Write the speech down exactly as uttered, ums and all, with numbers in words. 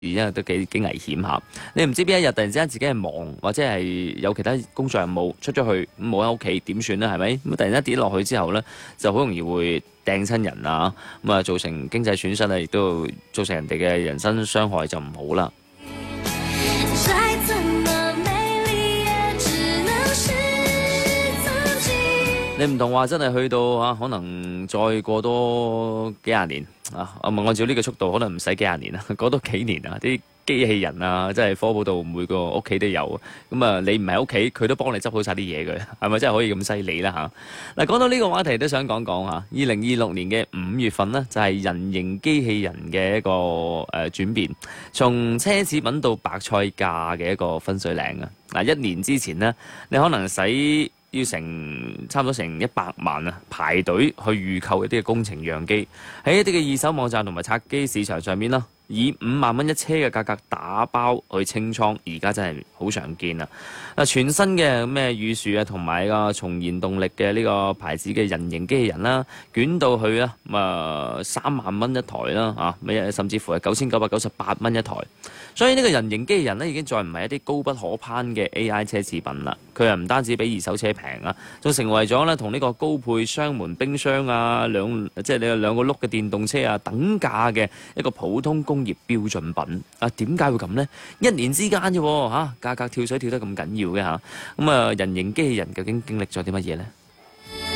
因為都幾幾危險下。你唔知邊一日突然之間自己係忙，或者係有其他工作任務出咗去，冇喺屋企點算呢？係咪？咁突然間跌落去之後呢，就好容易會掟親人啊，咁啊造成經濟損失啊，亦都造成人哋嘅人身傷害就唔好啦。你唔同話真係去到嚇，可能再過多幾廿年啊！啊，按照呢個速度，可能唔使幾廿年啦，過多幾年啊，啲機器人啊，真係科普到每個屋企都有。咁啊，你唔喺屋企，佢都幫你執好晒啲嘢嘅，係咪真係可以咁犀利啦嚇？嗱，講到呢個話題，都想講講嚇。二零二六年嘅五月份呢，就係人形機器人嘅一個誒轉變，從奢侈品到白菜價嘅一個分水嶺啊！嗱，一年之前呢，你可能使要成差唔多成一百萬啊，排隊去預購一啲嘅工程樣機，喺一啲嘅二手網站同埋拆機市場上面啦，以五萬蚊一車嘅價格打包去清倉，而家真係好常見啦。嗱，全新嘅咩宇樹啊，同埋個重燃動力嘅呢個牌子嘅人形機器人啦，捲到去啦，咁啊三萬蚊一台啦，啊，甚至乎係九千九百九十八蚊一台。所以呢個人形機器人呢，已經再唔係一啲高不可攀嘅 A I 奢侈品啦。佢又唔單止比二手車平啊，仲成為咗咧同呢個高配雙門冰箱啊、兩即係你有兩個轆嘅電動車啊等價嘅一個普通工業標準品啊。點解會咁呢？一年之間啫喎嚇，價格跳水跳得咁緊要嘅嚇。咁啊，人形機器人究竟經歷咗啲乜嘢呢？